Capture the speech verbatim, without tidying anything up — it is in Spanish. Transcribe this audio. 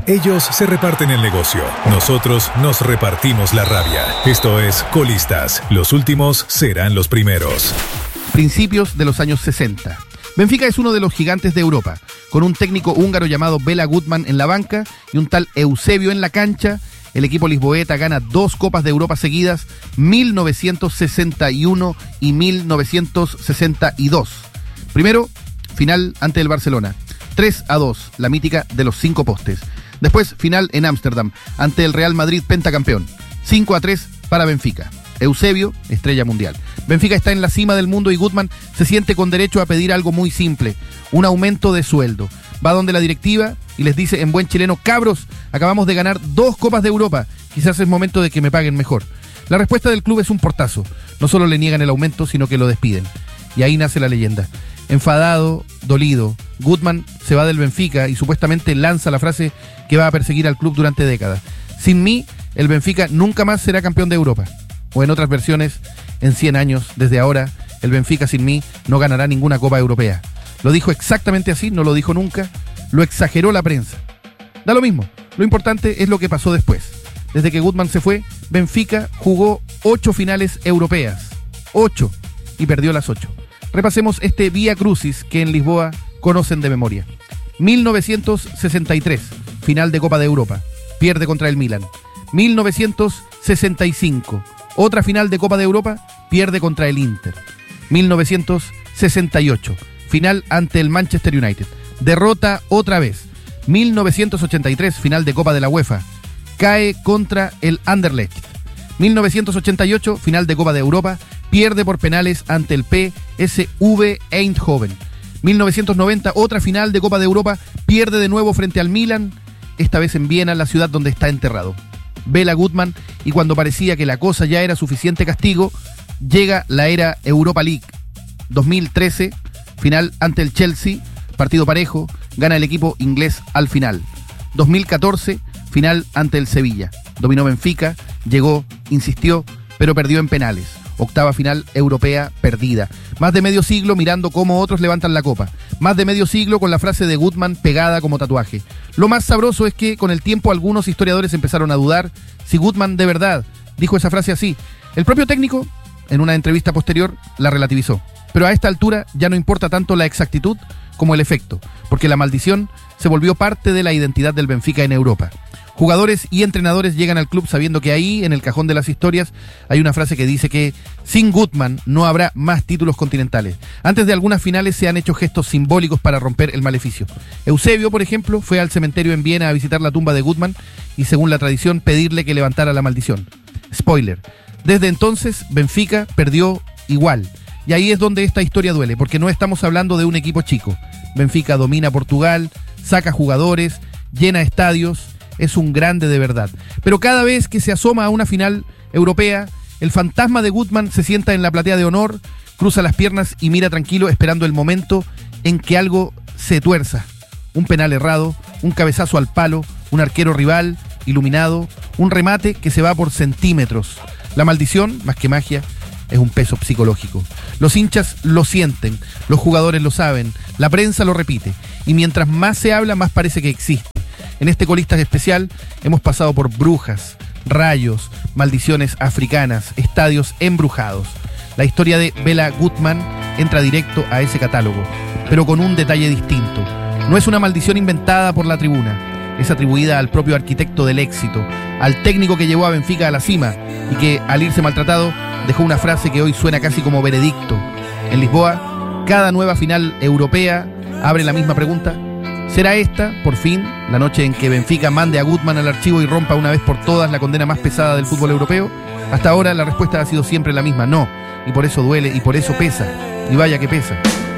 Ellos se reparten el negocio, nosotros nos repartimos la rabia. Esto es Colistas, los últimos serán los primeros. Principios de los años sesenta. Benfica es uno de los gigantes de Europa, con un técnico húngaro llamado Bela Gutman en la banca y un tal Eusebio en la cancha. El equipo lisboeta gana dos Copas de Europa seguidas, mil novecientos sesenta y uno y mil novecientos sesenta y dos. Primero, final ante el Barcelona, tres a dos, la mítica de los cinco postes. Después, final en Ámsterdam, ante el Real Madrid pentacampeón, cinco a tres para Benfica. Eusebio, estrella mundial. Benfica está en la cima del mundo y Gutman se siente con derecho a pedir algo muy simple, un aumento de sueldo. Va donde la directiva y les dice en buen chileno: cabros, acabamos de ganar dos Copas de Europa, quizás es momento de que me paguen mejor. La respuesta del club es un portazo, no solo le niegan el aumento, sino que lo despiden. Y ahí nace la leyenda. Enfadado, dolido, Gutman se va del Benfica y supuestamente lanza la frase que va a perseguir al club durante décadas: sin mí, el Benfica nunca más será campeón de Europa. O en otras versiones, en cien años, desde ahora, el Benfica sin mí no ganará ninguna Copa Europea. Lo dijo exactamente así, no lo dijo nunca, lo exageró la prensa. Da lo mismo, lo importante es lo que pasó después. Desde que Gutman se fue, Benfica jugó ocho finales europeas. Ocho. Y perdió las ocho. Repasemos este vía crucis que en Lisboa conocen de memoria. mil novecientos sesenta y tres, final de Copa de Europa, pierde contra el Milan. mil novecientos sesenta y cinco, otra final de Copa de Europa, pierde contra el Inter. mil novecientos sesenta y ocho, final ante el Manchester United, derrota otra vez. mil novecientos ochenta y tres, final de Copa de la UEFA, cae contra el Anderlecht. mil novecientos ochenta y ocho, final de Copa de Europa, pierde por penales ante el P S V Eindhoven. mil novecientos noventa, otra final de Copa de Europa, pierde de nuevo frente al Milan, esta vez en Viena, la ciudad donde está enterrado. Bela Gutman, y cuando parecía que la cosa ya era suficiente castigo, llega la era Europa League. dos mil trece, final ante el Chelsea, partido parejo, gana el equipo inglés al final. dos mil catorce, final ante el Sevilla, dominó Benfica, llegó, insistió, pero perdió en penales. Octava final europea perdida. Más de medio siglo mirando cómo otros levantan la copa. Más de medio siglo con la frase de Gutman pegada como tatuaje. Lo más sabroso es que con el tiempo algunos historiadores empezaron a dudar si Gutman de verdad dijo esa frase así. El propio técnico, en una entrevista posterior, la relativizó. Pero a esta altura ya no importa tanto la exactitud como el efecto, porque la maldición se volvió parte de la identidad del Benfica en Europa. Jugadores y entrenadores llegan al club sabiendo que ahí, en el cajón de las historias, hay una frase que dice que sin Gutman no habrá más títulos continentales. Antes de algunas finales se han hecho gestos simbólicos para romper el maleficio. Eusebio, por ejemplo, fue al cementerio en Viena a visitar la tumba de Gutman y, según la tradición, pedirle que levantara la maldición. Spoiler. Desde entonces, Benfica perdió igual. Y ahí es donde esta historia duele, porque no estamos hablando de un equipo chico. Benfica domina Portugal, saca jugadores, llena estadios, es un grande de verdad. Pero cada vez que se asoma a una final europea, el fantasma de Gutman se sienta en la platea de honor, cruza las piernas y mira tranquilo esperando el momento en que algo se tuerza. Un penal errado, un cabezazo al palo, un arquero rival, iluminado, un remate que se va por centímetros. La maldición, más que magia, es un peso psicológico. Los hinchas lo sienten, los jugadores lo saben, la prensa lo repite. Y mientras más se habla, más parece que existe. En este Colistas especial hemos pasado por brujas, rayos, maldiciones africanas, estadios embrujados. La historia de Bela Gutman entra directo a ese catálogo, pero con un detalle distinto. No es una maldición inventada por la tribuna, es atribuida al propio arquitecto del éxito, al técnico que llevó a Benfica a la cima y que, al irse maltratado, dejó una frase que hoy suena casi como veredicto. En Lisboa, cada nueva final europea abre la misma pregunta: ¿será esta, por fin, la noche en que Benfica mande a Gutman al archivo y rompa una vez por todas la condena más pesada del fútbol europeo? Hasta ahora la respuesta ha sido siempre la misma: no, y por eso duele, y por eso pesa, y vaya que pesa.